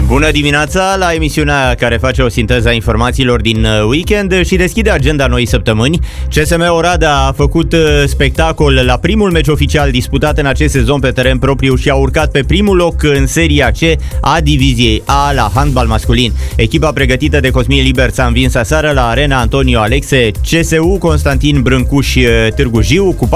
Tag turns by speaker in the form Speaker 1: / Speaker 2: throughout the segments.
Speaker 1: Bună dimineața la emisiunea care face o sinteză a informațiilor din weekend și deschide agenda noi săptămâni. CSM Oradea a făcut spectacol la primul meci oficial disputat în acest sezon pe teren propriu și a urcat pe primul loc în seria C a diviziei A la handbal masculin. Echipa pregătită de Cosmin Liberț a învins aseară la Arena Antonio Alexe CSU Constantin Brâncuș Târgu Jiu cu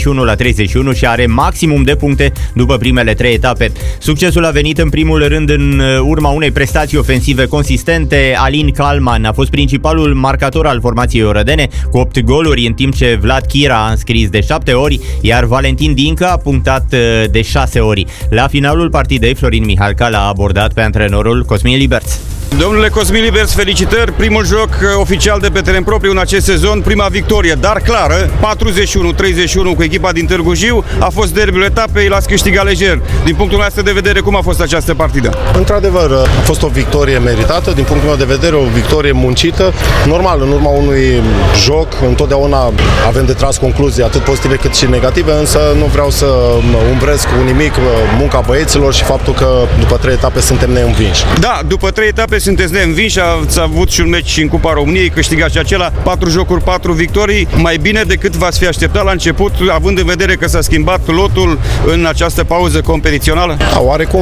Speaker 1: 41-31 și are maximum de puncte după primele 3 etape. Succesul a venit în primul rând în urma unei prestații ofensive consistente. Alin Calman a fost principalul marcator al formației orădene cu 8 goluri, în timp ce Vlad Chira a înscris de 7 ori, iar Valentin Dincă a punctat de 6 ori. La finalul partidei, Florin Mihalca l-a abordat pe antrenorul Cosmin Liberț.
Speaker 2: Domnule Cosmin Liberț, felicitări! Primul joc oficial de pe teren propriu în acest sezon, prima victorie, dar clară, 41-31 cu echipa din Târgu Jiu. A fost derbiul etapei, l-ați câștigat lejer. Din punctul nostru de vedere, cum a fost această partidă?
Speaker 3: Într-adevăr, a fost o victorie meritată, din punctul meu de vedere, o victorie muncită. Normal, în urma unui joc, întotdeauna avem de tras concluzii, atât pozitive cât și negative, însă nu vreau să umbresc cu nimic munca băieților și faptul că după 3 etape suntem neînvinși.
Speaker 2: Da, după 3 etape sunteți neînvinși, ați avut și un meci în Cupa României, câștigat și acela, 4 jocuri, 4 victorii, mai bine decât v-ați fi așteptat la început, având în vedere că s-a schimbat lotul în această pauză competițională?
Speaker 3: Da,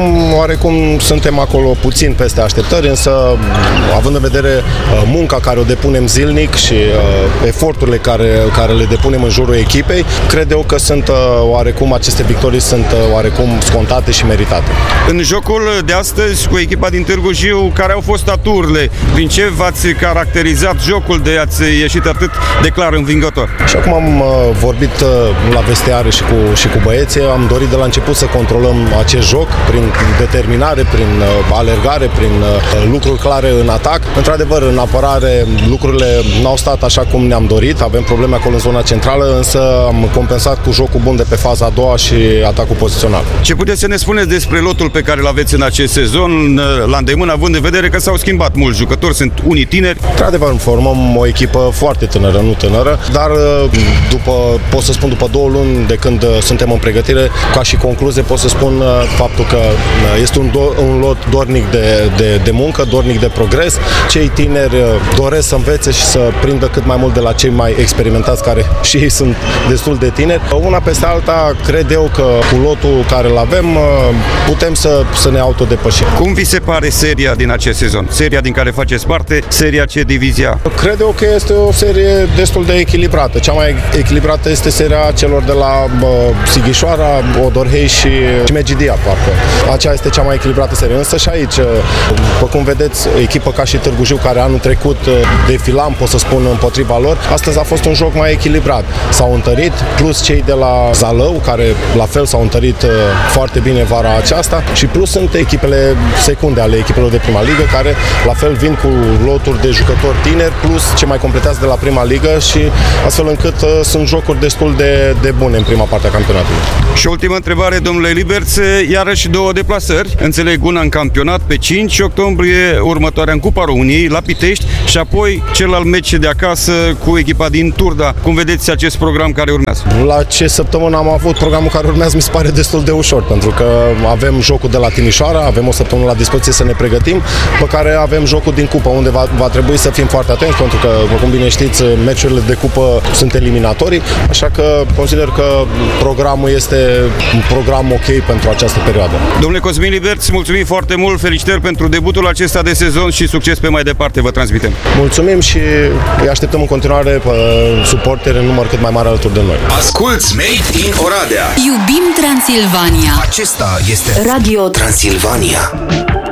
Speaker 3: oarecum suntem acolo puțin peste așteptări, însă având în vedere munca care o depunem zilnic și eforturile care le depunem în jurul echipei, cred eu că sunt oarecum aceste victorii sunt oarecum scontate și meritate.
Speaker 2: În jocul de astăzi cu echipa din Târgu Jiu, care au fost aturile? Prin ce v-ați caracterizat jocul de ați ieșit atât de clar învingător?
Speaker 3: Și acum am vorbit la vestiare și cu băieții, am dorit de la început să controlăm acest joc prin determinare, prin alergare, prin lucruri clare în atac. Într-adevăr, în apărare lucrurile n-au stat așa cum ne-am dorit, avem probleme acolo în zona centrală, însă am compensat cu jocul bun de pe faza a doua și atacul pozițional.
Speaker 2: Ce puteți să ne spuneți despre lotul pe care îl aveți în acest sezon, la îndemână, având în vedere că s-au schimbat mulți jucători, sunt unii tineri?
Speaker 3: Într-adevăr, formăm o echipă foarte tânără, nu tânără, dar pot să spun după 2 luni de când suntem în pregătire, ca și concluzie pot să spun faptul că este un lot dornic de muncă, dornic de progres. Cei tineri doresc să învețe și să prindă cât mai mult de la cei mai experimentați, care și ei sunt destul de tineri. Una peste alta, cred eu că cu lotul care îl avem putem să ne autodepășim.
Speaker 2: Cum vi se pare seria din acest sezon? Seria din care faceți parte, seria C divizia?
Speaker 3: Cred eu că este o serie destul de echilibrată. Cea mai echilibrată este seria celor de la Sighișoara, Odorhei și Megidia, parcă. Aceea este cea mai echilibrată serie. Însă și aici, după cum vedeți, echipă ca și Târgu Jiu, care anul trecut defilam, pot să spun, împotriva lor, astăzi a fost un joc mai echilibrat. S-au întărit, plus cei de la Zalău, care la fel s-au întărit foarte bine vara aceasta, și plus sunt echipele secunde ale echipelor de prima ligă, care la fel vin cu loturi de jucători tineri, plus ce mai completează de la prima ligă, și astfel încât sunt jocuri destul de bune în prima parte a campionatului.
Speaker 2: Și ultima întrebare, domnule Liberț, iarăși 2 deplasări, înțeleg una în campionat pe 5 octombrie, următoarea în Cupa României la Pitești și apoi celălalt meci de acasă cu echipa din Turda. Cum vedeți acest program care urmează?
Speaker 3: La ce săptămână am avut programul care urmează mi se pare destul de ușor, pentru că avem jocul de la Timișoara, avem o săptămână la dispoziție să ne pregătim, pe care avem jocul din cupă, unde va trebui să fim foarte atenți, pentru că, cum bine știți, meciurile de cupă sunt eliminatorii, așa că consider că programul este un program ok pentru această perioadă.
Speaker 2: Domnule Cosmin Liberț, mulțumim foarte mult, felicitări pentru debutul acesta de sezon și succes pe mai departe, vă transmitem.
Speaker 3: Mulțumim și îi așteptăm în continuare pe suporteri în număr cât mai mare alături de noi.
Speaker 4: Asculți Made in Oradea.
Speaker 5: Iubim Transilvania.
Speaker 4: Acesta este Radio Transilvania.